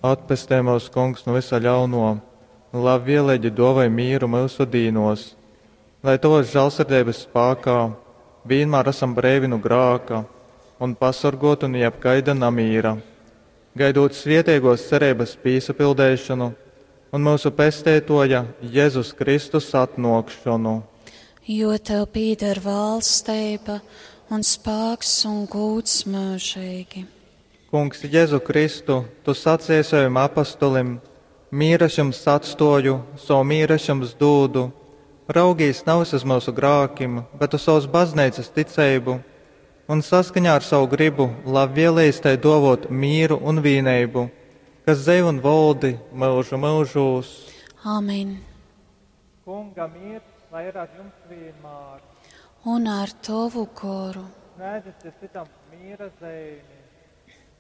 Atpestē mūs, Kungs, no visa ļauno, lai vienlaiģi dovai mīru mūsu dīnos, lai tos žēlsirdības spēkā vienmēr esam brīvi no grāka un pasargotu no jebkaida namīra, gaidot svētīgos cerības piesapildēšanu un mūsu pestētoja Jēzus Kristus atnākšanu. Jo tev pieder valstība un spēks un gods mūžīgi. Kungs, Jēzu Kristu, tu sacīji saviem apostolim, mīras jums atstoju, savu mīras jums dūdu, raugīs nav uz mūsu grākim, bet uz savas baznīcas ticību, un saskaņā ar savu gribu, lai vēlēs tai dovot mīru un vienību, kas dzīvo un valdi mūžu mūžos. Amen. Kunga miers, lai ir ar jums vienmēr. Un ar tavu goru. Svētīts ir citam mīra zīmi.